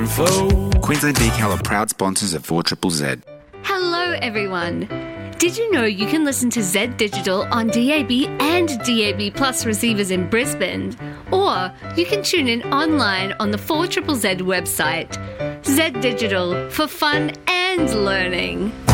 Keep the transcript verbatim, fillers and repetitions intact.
Info. Queensland Decal are proud sponsors of four triple Z. Hello everyone. Did you know you can listen to Z Digital on D A B and D A B Plus receivers in Brisbane? Or you can tune in online on the four triple Z website. Z Digital, for fun and learning.